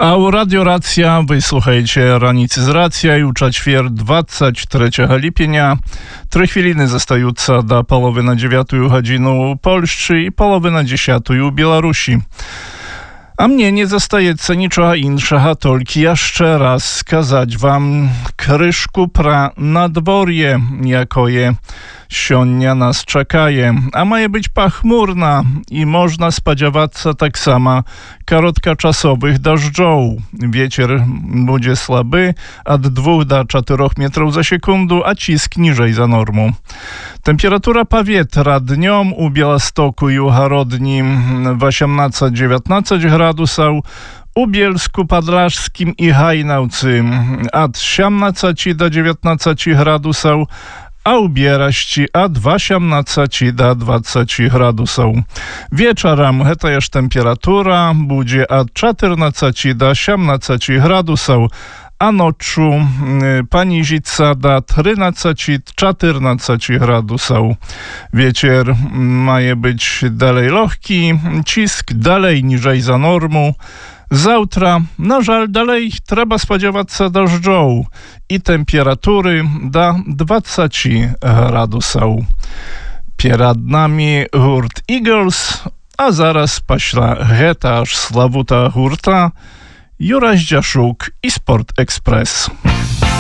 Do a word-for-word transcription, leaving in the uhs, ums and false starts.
A u Radio Racja ви слухаєте «Раніці з Рацією» у четвер, двадцять третього липня. Три хвилини застаються до половини дев'ятої години у Польщі і половина десятої у Білорусі. A mnie nie zostaje niczego innego, tylko jeszcze raz skazać wam kryszku pra nadworje, jakoje sionia nas czekaje. A ma być pachmurna i można spodziewać się tak samo krótkoczasowych deszczów. Wiecier będzie słaby, od dwóch do czterech metrów za sekundę, a cisk niżej za normą. Temperatura powietrza dniem u Białegostoku i u Harodni osiemnaście dziewiętnaście gradusów, u Bielsku Podlaskim i Hajnałcy od siedemnaście do dziewiętnastu gradusów, a u Bieraści od osiemnaście do dwudziestu gradusów. Wieczorem to jest temperatura, będzie od czternastu do osiemnastu gradusów, a noczu panizica do trzynastu do czternastu gradusów. Wiecier ma być dalej lekki, cisk dalej niżej za normą. Zawtra, na żal, dalej trzeba spodziewać się deszczów i temperatury do dwudziestu gradusów. Przed nami hurt Eagles, a zaraz pośla heta aż slawuta hurta Jura Zdziaszuk i Sport Express.